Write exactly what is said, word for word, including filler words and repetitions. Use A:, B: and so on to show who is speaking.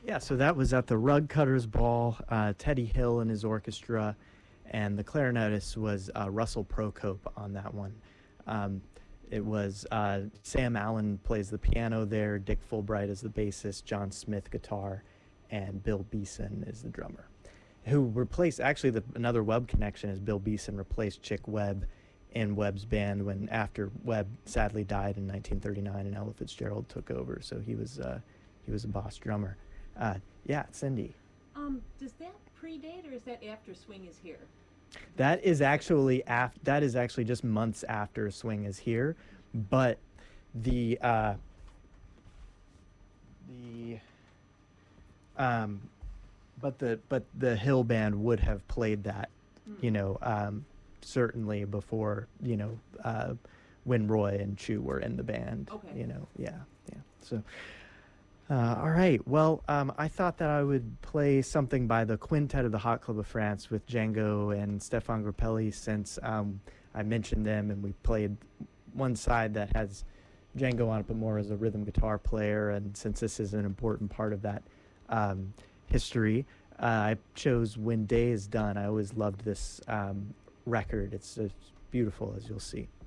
A: Yeah, so that was at the Rug Cutters Ball. Uh, Teddy Hill and his orchestra, and the clarinetist was uh, Russell Procope on that one. Um, it was uh, Sam Allen plays the piano there, Dick Fulbright is the bassist, John Smith guitar, and Bill Beeson is the drummer. Who replaced actually the another Webb connection is Bill Beeson replaced Chick Webb in Webb's band when after Webb sadly died in nineteen thirty-nine and Ella Fitzgerald took over. So he was uh, he was a boss drummer. Uh, yeah, Cindy.
B: Um, does that predate or is that after Swing is Here?
A: That is actually af- that is actually just months after Swing is Here, but the uh, the um, but the but the Hill band would have played that,
B: Mm.
A: you know, um, certainly before, you know, uh, when Roy and Chu were in the band.
B: Okay.
A: You know, yeah, yeah. So. Uh, all right. Well, um, I thought that I would play something by the Quintet of the Hot Club of France with Django and Stéphane Grappelli since um, I mentioned them and we played one side that has Django on it, but more as a rhythm guitar player. And since this is an important part of that um, history, uh, I chose When Day is Done. I always loved this um, record. It's, it's beautiful, as you'll see.